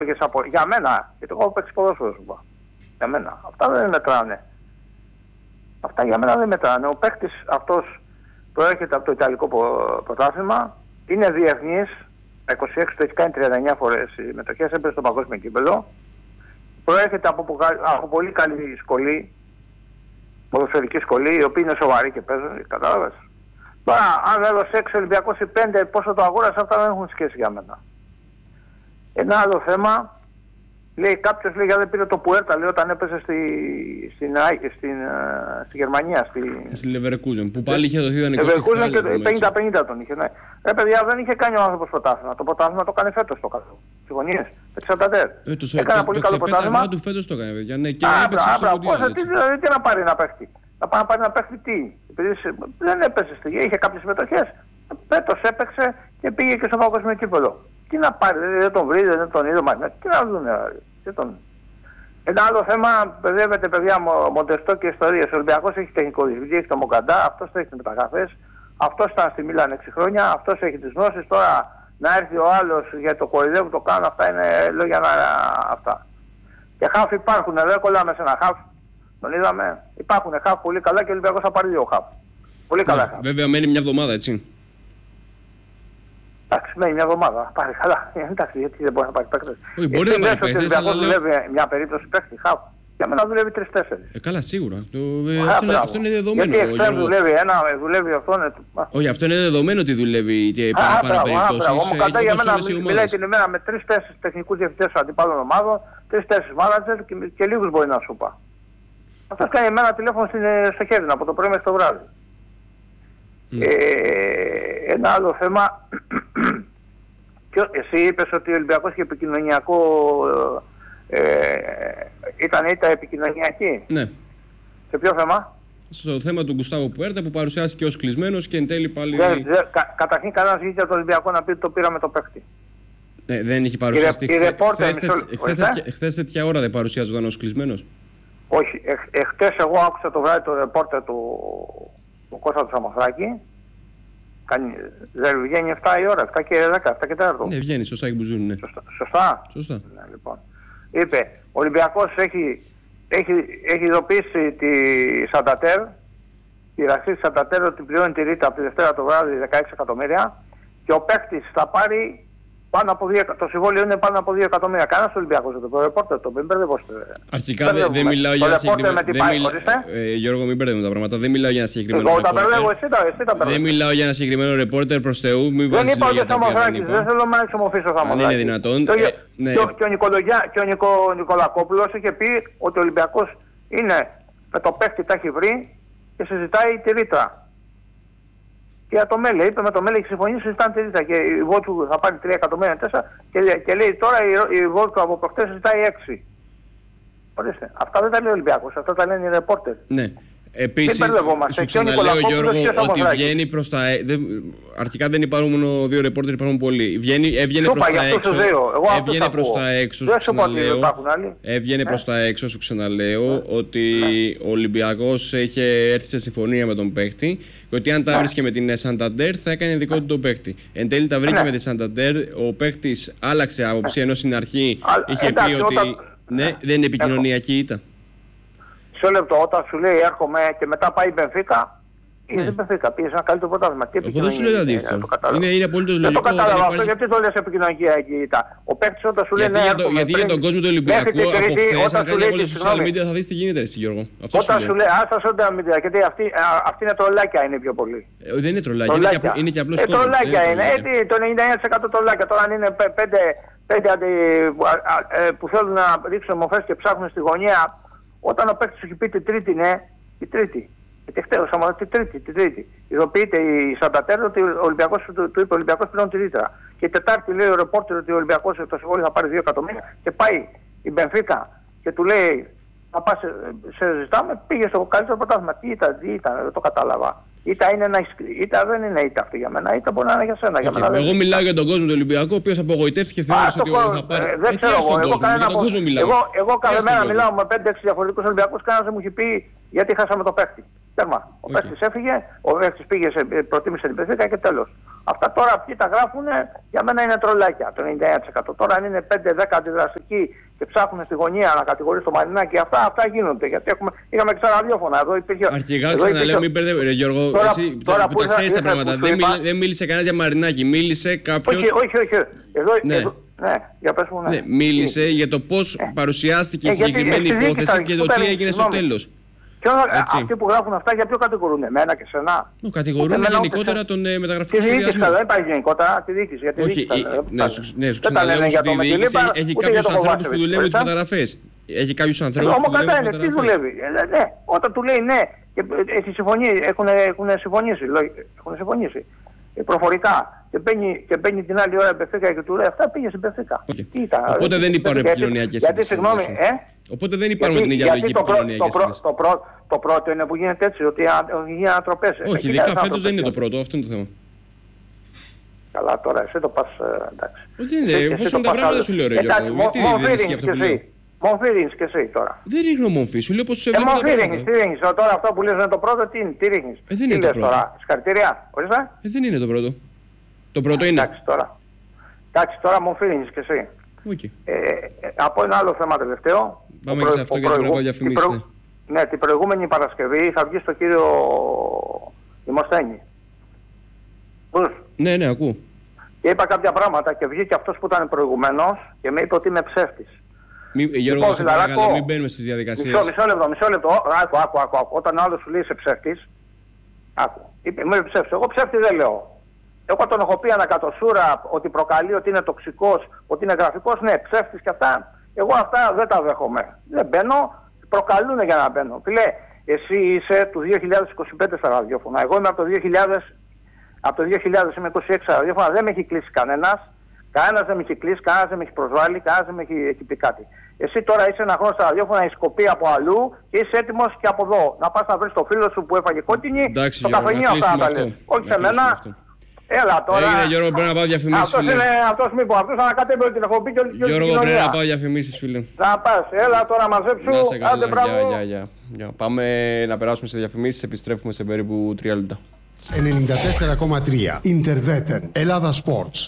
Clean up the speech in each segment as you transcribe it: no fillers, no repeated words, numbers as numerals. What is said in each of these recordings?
Για μένα, γιατί εγώ έχω παίξει ποδόσφαιρο σου είπα. Για μένα. Αυτά δεν μετράνε. Αυτά για μένα δεν μετράνε. Ο παίκτης αυτός προέρχεται από το Ιταλικό πρωτάθλημα, είναι διεθνής, 26 το έχει κάνει 39 φορές συμμετοχές, έπαιζε στο παγκόσμιο κύπελλο. Προέρχεται από πολύ καλή σχολή, ποδοσφαιρική σχολή, οι οποίοι είναι σοβαροί και παίζουν, κατάλαβες. Τώρα, αν έδωσε 6 Ολυμπιακός ή 5, πόσο το αγόρασε, αυτά δεν έχουν σχέση για μένα. Ένα άλλο θέμα, λέει κάποιος, λέει, γιατί δεν πήρε το Πουέρτα, λέει, όταν έπαιζε στη Γερμανία. Στη Leverkusen, που πάλι είχε δοθεί ιδανικό. Leverkusen και 50-50 τον είχε, ναι. Παιδιά, δεν είχε κάνει ο άνθρωπος πρωτάθλημα. Το πρωτάθλημα το κάνει φέτος το καλό. Συμφωνίες. Έκανε πολύ καλό πρωτάθλημα. Το φέτος το έκανε, παιδιά. Ναι, και έπαιξε στο Μουντιάλ. Τι να πάρει να παίχτη. Να πάει να πάρει να παίχτη τι. Επειδή δεν έπαιζε στη είχε κάποιες συμμετοχές. Φέτος έπαιξε και πήγε και στο παγκόσμιο κύπελλο. Τι να πάρει, δεν τον βρει, δεν τον είδε. Τι να δουν. Ένα άλλο θέμα, παιδεύεται παιδιά Μοντεστό και ιστορίες. Ο Ολυμπιακός έχει τεχνικό διευθυντή, έχει το Μοκαντά, αυτός έχει τις μεταγραφές. Αυτός ήταν στη Μίλαν 6 χρόνια, αυτός έχει τις γνώσεις. Τώρα να έρθει ο άλλος για το κορυδεύου το κάνω, αυτά είναι λόγια αυτά. Και χαφ υπάρχουν, δεν κολλάμε σε ένα χαφ. Τον είδαμε. Υπάρχουν χαφ πολύ καλά και ο Ολυμπιακός θα πάρει 2 χαφ. Πολύ καλά χαφ. Βέβαια μένει μια εβδομάδα, έτσι. Εντάξει, μένει μια εβδομάδα. Πάρει καλά. Εντάξει, γιατί δεν μπορεί να πάρει παίκτες. Όχι, μπορεί να πάρει παίκτες, αλλά δουλεύει μια περίπτωση παίκτη χαφ. Για μένα δουλεύει 3-4. Καλά, σίγουρα. Αυτό είναι δεδομένο. Γιατί εξτρέμ δουλεύει ένα, δουλεύει αυτό. Όχι, αυτό είναι δεδομένο ότι δουλεύει και παραπάνω περιπτώσεις. Ο Μοκαντά για μένα μιλάει την ημέρα με 3-4 τεχνικούς διευθυντές αντιπάλων ομάδων, 3-4 μάνατζερ και λίγους μπορεί να σου πά. Αυτός κάνει εμένα τηλέφωνο στο χέρι από το πρωί μέχρι το βράδυ. Ένα άλλο θέμα. Εσύ είπες ότι ο Ολυμπιακός είχε επικοινωνιακό. Ήταν επικοινωνιακή. Ναι. Σε ποιο θέμα? Στο θέμα του Γκουστάβο Πουέρτα που παρουσιάστηκε ως κλεισμένος και εν τέλει πάλι. Καταρχήν κανένας βγήκε από τον Ολυμπιακό να πει ότι το πήραμε το παίκτη. Ναι, δεν είχε παρουσιαστεί. Χθες τέτοια ώρα δεν παρουσιάζονταν ως κλεισμένος. Όχι. Χθες εγώ άκουσα το βράδυ το ρεπόρτερ του Κώστα του Σαμαθράκη. Δεν βγαίνει 7 η ώρα, 7 και 10, 7 και 4. Ναι, βγαίνει σωστά και μπουζούνι, ναι. Σωστά. Ναι, λοιπόν. Είπε, ο Ολυμπιακός έχει ειδοποιήσει τη Σαντατέρ, τη ραξή της Σαντατέρ ότι πληρώνει τη Ρίτα από τη Δευτέρα το βράδυ 16 εκατομμύρια και ο παίκτης θα πάρει πάνω από 2, το συμβόλαιο είναι πάνω από 2 εκατομμύρια. Κανένας Ολυμπιακός δεν το ρεπόρτερ, το μην μπερδευόστε. Αρχικά δεν μιλάω για ένα συγκεκριμένο. Γιώργο, μην μπερδεύουμε τα πράγματα. Δεν μιλάω για ένα συγκεκριμένο. Εγώ τα μπερδεύω, εσύ τα μπερδεύω. Δεν μιλάω για ένα συγκεκριμένο ρεπόρτερ προς Θεού. Δεν είπα ότι ο Σαμαθράκης, δεν θέλω να εξομοφήσω ο Σαμαθράκης. Αν είναι δυνατόν. Και ο Νικολακόπουλος είχε πει ότι ο Ολυμπιακός είναι με το παίκτη τα έχει βρει και συζητάει τη ρήτρα. Και για το Μέλε, είπε με το Μέλε έχει συμφωνήσει, συζητάνε τη ρήτρα και η Βόλτου θα πάρει 3 εκατομμύρια 4 και λέει τώρα η Βόλτου από προχτές συζητάει 6. Ορίστε, αυτά δεν τα λέει ο Ολυμπιακός, αυτά τα λένε οι ρεπόρτερ. Ναι. Επίσης, σου ξαναλέω Γιώργο ότι βγαίνει προς τα αρχικά δεν υπάρχουν μόνο 2 ρεπόρτερ, υπάρχουν πολλοί. Έβγαινε προς τα έξω. Έβγαινε προς τα έξω, σου ξαναλέω. Έβγαινε προς τα έξω, σου ξαναλέω, ότι ο Ολυμπιακός είχε έρθει σε συμφωνία με τον παίκτη και ότι αν τα βρίσκε με την Σανταντέρ θα έκανε δικό του τον παίκτη. Εν τέλει τα βρήκε με τη Σανταντέρ, ο παίκτης άλλαξε άποψη, ενώ στην αρχή είχε πει ότι ναι, δεν είναι επικοινωνιακή ήττα. Μισό λεπτό, όταν σου λέει έρχομαι και μετά πάει η Μπενφίκα, είναι η Μπενφίκα, πήγε σε ένα καλύτερο πρωτάθλημα. Εγώ δεν σου λέω αντίθετο. Είναι απολύτως λογικό. Δεν το κατάλαβα αυτό, γιατί το λες επικοινωνιακή ήττα. Ο παίκτης όταν σου λέει γιατί για τον κόσμο του Ολυμπιακού από χθες, αν κάνει όλα στα social media θα δεις τι γίνεται, Γιώργο. Όταν σου λέει στα social media, γιατί αυτή είναι τρολάκια είναι πιο πολύ. Δεν είναι τρολάκια, είναι και απλώς κόσμο. Τρολάκια είναι, το 99% τρολάκια. Τώρα αν είναι 5 που θέλουν να ρίξουν μορφές και ψάχνουν στη γωνία. Όταν ο παίκτης σου έχει πει τη Τρίτη, ναι, η Τρίτη. Γιατί χτες, τη Τρίτη. Ειδοποιείται η Σαντατέρ ότι ο Ολυμπιακός του είπε: ο Ολυμπιακός πλέον τη Ρήτρα. Και η Τετάρτη λέει ο ρεπόρτερ ότι ο Ολυμπιακός το συμβόλαιο θα πάρει 2 εκατομμύρια και πάει η Μπενφίκα και του λέει: θα πας, σε ζητάμε, πήγε στο καλύτερο πρωτάθλημα. Τι ήταν, δεν το κατάλαβα. Ήττα δεν είναι ήττα αυτή για μένα. Ήττα μπορεί να είναι για σένα. Για μένα, εγώ μιλάω για τον κόσμο του Ολυμπιακού, ο οποίος απογοητεύτηκε και θεώρησε ότι θα πάρει. Δεν ξέρω εγώ. Εγώ κάθε μέρα μιλάω με 5-6 διαφορετικούς Ολυμπιακούς. Κανένας δεν μου έχει πει γιατί χάσαμε το παίκτη. Τέρμα. Ο παίκτης έφυγε, ο παίκτης προτίμησε την Μπενφίκα και τέλος. Αυτά τώρα αυτοί τα γράφουν, για μένα είναι τρολάκια το 99%. Τώρα αν είναι 5-10 αντιδραστικοί και ψάχνουν στη γωνία να κατηγορήσουν το Μαρινάκη, αυτά γίνονται. Γιατί είχαμε ξαναραδιόφωνα. Εδώ υπήρχε. Αρχικά ξαναλέω, μην μπερδεύετε, Γιώργο. Τώρα που τα ξέρεις τα πράγματα. Δεν μίλησε κανένας για Μαρινάκη. Μίλησε κάποιος. Όχι. Εδώ, ναι, για πες μου, ναι. Ναι, μίλησε για το πώς παρουσιάστηκε η συγκεκριμένη υπόθεση και το τι έγινε στο τέλος. Αυτοί που γράφουν αυτά για ποιο κατηγορούν, εμένα και σένα? Κατηγορούν γενικότερα τον μεταγραφικό σχεδιασμό. Δεν υπάρχει γενικότερα, τη διοίκηση. Όχι, ναι, σου ξαναλέω ότι η διοίκηση έχει κάποιους ανθρώπους που δουλεύουν τις μεταγραφές. Έχει κάποιους ανθρώπους που δουλεύουν τις μεταγραφές. Τι δουλεύει? Ναι, όταν του λέει ναι, έχουν συμφωνήσει προφορικά. Και μπαίνει την άλλη ώρα η Μπενφίκα και του λέει αυτά, πήγε στην Μπενφίκα. Οπότε δεν υπάρχουν επικοινωνιακές σχέσεις. Γιατί συγγνώμη, Οπότε δεν υπάρχουν την ίδια λογική επικοινωνιακές σχέσεις. Το πρώτο είναι που γίνεται έτσι, ότι γίνει ανατροπές. Όχι, ειδικά φέτος δεν είναι το πρώτο, αυτό είναι το θέμα. Καλά, τώρα εσύ το πας, εντάξει. Όχι, είναι, πώς είναι τα πράγματα σου λέω, ρε Γιώργο, γιατί δεν ισχύει αυτό που λέω. Μορφή ρίχνεις και εσύ τώρα. Δεν ρίχνω μορφή, σου λέω πως σε βλέπω τα πράγματα. Τι ρίχνεις, τώρα αυτό που λες είναι το πρώτο, τι ρίχνεις? Δεν είναι το πρώτο. Συγχαρητήρια, ορίστε. Δεν είναι το πρώτο. Το πρώτο είναι. Εντάξει, τώρα μορφή ρίχνεις και εσύ. Από ένα άλλο θέμα τελευταίο. Πάμε σε αυτό για την διαφημίσεις. Ναι, την προηγούμενη Παρασκευή θα βγει στο κύριο Δημοσθένη. Ναι, ακούω. Και είπα κάποια πράγματα και βγήκε αυτός που ήταν προηγουμένως και με είπε ότι είμαι ψεύτης. Γιώργο, σε παρακαλώ, μην μπαίνουμε στις διαδικασίες. Μισό λεπτό. Άκου. Όταν ο άλλος σου λέει είσαι ψεύτης, είμαι ψεύτης. Εγώ ψεύτη δεν λέω. Εγώ τον έχω πει ανακατοσούρα ότι προκαλεί, ότι είναι τοξικός, ότι είναι γραφικός. Ναι, ψεύτης και αυτά. Εγώ αυτά δεν τα δέχομαι. Δεν μπαίνω, προκαλούν για να μπαίνω. Φίλε, εσύ είσαι του 2025 στα ραδιόφωνα. Εγώ είμαι από το 2000. Από το 2000 είμαι 26 ραδιόφωνα, δεν με έχει κλείσει κανένας. Κανένας δεν με έχει κλείσει, κανένας δεν με έχει προσβάλει, κανένας δεν με έχει πει κάτι. Εσύ τώρα είσαι ένα χρόνο στα ραδιόφωνα, έχει κοπεί από αλλού και είσαι έτοιμος και από εδώ. Να πας να βρεις το φίλο σου που έφαγε κόκκινη, στο καφενείο αυτά να τα λες. Όχι σε μένα. Έλα τώρα. Έγινε Γιώργο, πρέπει να πάω διαφημίσεις, φίλε. Αυτός μήπως, αυτός ανακατεύει την έχω πει και όλη την κοινωνία. Γιώργο, πρέπει να πάω διαφημίσεις, φίλε. Να πας, έλα τώρα μαζέψου. Άντε μπράβο. Πάμε να περάσουμε σε διαφημίσεις, επιστρέφουμε σε περίπου 3 λεπτά. 94,3 Interveten Ελλάδα Sports.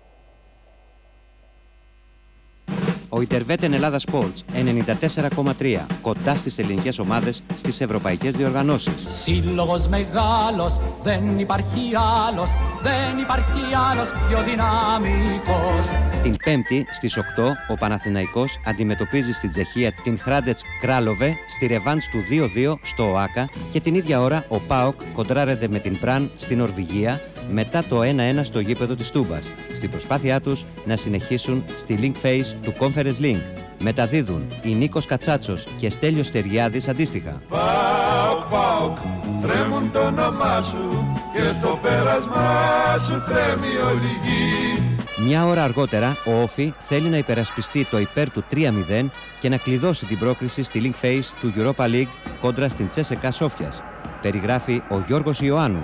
Ο Interveten Ελλάδα Sports 94,3 κοντά στις ελληνικές ομάδες στις ευρωπαϊκές διοργανώσεις. Σύλλογος μεγάλος, δεν υπάρχει άλλος πιο δυναμικός. Την Πέμπτη στις 8 ο Παναθηναϊκός αντιμετωπίζει στην Τσεχία την Hrádec Králové στη ρεβάνς του 2-2 στο ΟΑΚΑ και την ίδια ώρα ο ΠΑΟΚ κοντράρεται με την Πραν στην Νορβηγία μετά το 1-1 στο γήπεδο της Τούμπας, στην προσπάθειά τους να συνεχίσουν στη Link Phase του Conference Link. Μεταδίδουν η Νίκος Κατσάτσος και Στέλιος Στεριάδης αντίστοιχα. Πάοκ, τρέμουν το όνομά σου και στο πέρασμά σου τρέμει όλη γη. Μια ώρα αργότερα, ο Όφι θέλει να υπερασπιστεί το υπέρ του 3-0 και να κλειδώσει την πρόκριση στη Link Phase του Europa League κόντρα στην Τσέσεκα Σόφιας. Περιγράφει ο Γιώργος Ιωάννου.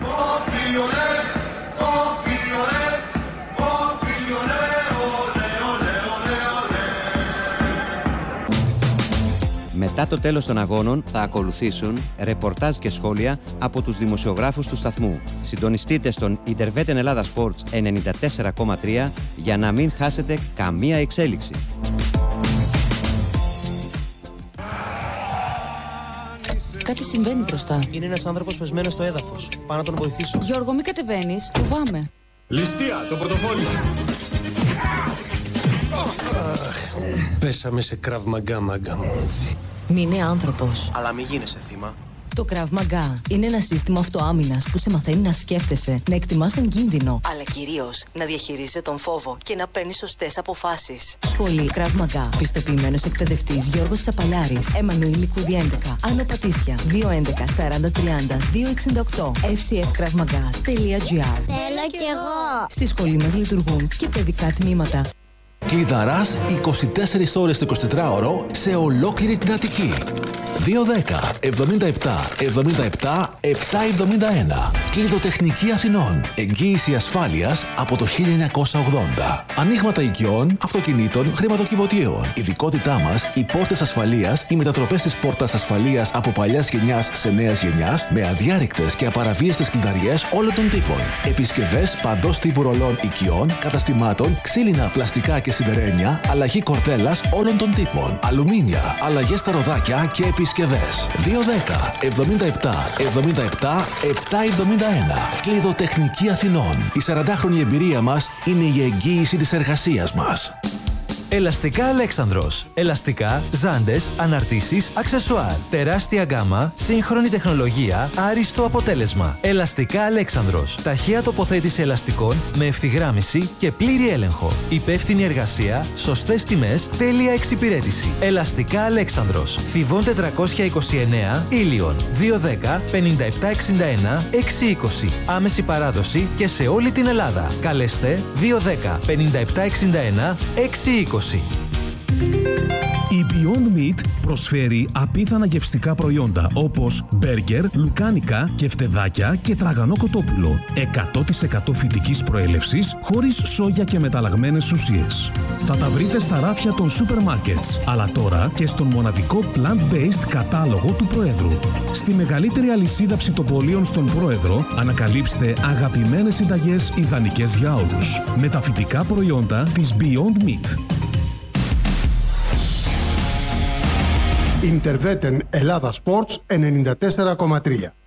Μετά το τέλος των αγώνων θα ακολουθήσουν ρεπορτάζ και σχόλια από τους δημοσιογράφους του σταθμού. Συντονιστείτε στον Interveten Ελλάδα Sports 94,3 για να μην χάσετε καμία εξέλιξη. Κάτι συμβαίνει μπροστά. Είναι ένας άνθρωπος πεσμένος στο έδαφος. Πάω να τον βοηθήσω. Γιώργο, μην κατεβαίνεις. Φοβάμαι. Ληστεία, το πορτοφόλι σου. Πέσαμε σε Krav Maga, μάγκα μου. Μην είναι άνθρωπος. Αλλά μην γίνεσαι θύμα. Το Krav Maga είναι ένα σύστημα αυτοάμυνας που σε μαθαίνει να σκέφτεσαι, να εκτιμάς τον κίνδυνο, αλλά κυρίως να διαχειρίζεσαι τον φόβο και να παίρνεις σωστές αποφάσεις. Σχολή Krav Maga. Πιστοποιημένος εκπαιδευτής Γιώργος Τσαπαλιάρης. Εμμανουήλ Κούδη 11. Άνω Πατήσια. 211 40 30 268. fcfkravmaga.gr. Θέλω κι εγώ. Στη σχολή μας λειτουργούν και παιδικά τμήματα. Κλειδαράς 24 ώρες το 24ωρο σε ολόκληρη την Αττική. 210 77 77 771. Κλειδοτεχνική Αθηνών. Εγγύηση ασφάλειας από το 1980. Ανοίγματα οικειών, αυτοκινήτων, χρηματοκιβωτίων. Ειδικότητά μας, οι πόρτες ασφαλείας, οι μετατροπές της πόρτας ασφαλείας από παλιάς γενιάς σε νέας γενιάς, με αδιάρρηκτες και απαραβίαστες κλειδαριές όλων των τύπων. Επισκευές παντός τύπου ρολών οικειών, καταστημάτων, ξύλινα, πλαστικά και σιδερένια, αλλαγή κορδέλας όλων των τύπων. Αλουμίνια, αλλαγές στα ροδάκια και επισκευές. 210 77 77 771. Κλειδοτεχνική Αθηνών. Η 40χρονη εμπειρία μας είναι η εγγύηση της εργασίας μας. Ελαστικά Αλέξανδρος. Ελαστικά, ζάντες, αναρτήσεις, αξεσουάρ. Τεράστια γκάμα, σύγχρονη τεχνολογία, άριστο αποτέλεσμα. Ελαστικά Αλέξανδρος. Ταχεία τοποθέτηση ελαστικών με ευθυγράμμιση και πλήρη έλεγχο. Υπεύθυνη εργασία, σωστές τιμές, τέλεια εξυπηρέτηση. Ελαστικά Αλέξανδρος. Θηβών 429, Ήλιον. 210 5761 620. Άμεση παράδοση και σε όλη την Ελλάδα. Καλέστε 210 5761 620. Η Beyond Meat προσφέρει απίθανα γευστικά προϊόντα όπως μπέργκερ, λουκάνικα, κεφτεδάκια και τραγανό κοτόπουλο. 100% φυτικής προέλευσης, χωρίς σόγια και μεταλλαγμένες ουσίες. Θα τα βρείτε στα ράφια των σούπερ μάρκετς, αλλά τώρα και στον μοναδικό plant-based κατάλογο του Προέδρου. Στη μεγαλύτερη αλυσίδα ψητοπολίων στον Πρόεδρο ανακαλύψτε αγαπημένες συνταγές ιδανικές για όλους. Με τα φυτικά προϊόντα της Beyond Meat. Interveten Ελλάδα Sports 94,3.